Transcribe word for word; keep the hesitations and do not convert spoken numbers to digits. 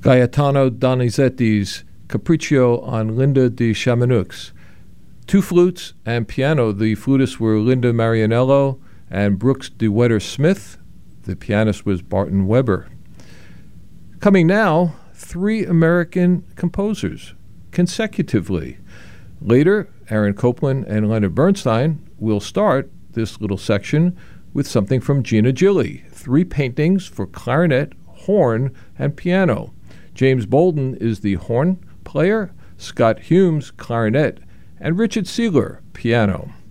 Gaetano Donizetti's Capriccio on Linda de Chamonix. Two flutes and piano. The flutists were Linda Marianello and Brooks DeWetter Smith. The pianist was Barton Weber. Coming now, three American composers consecutively. Later, Aaron Copland and Leonard Bernstein will start this little section with something from Gina Gilli, three paintings for clarinet, horn, and piano. James Bolden is the horn player, Scott Humes, clarinet, and Richard Seeler, piano.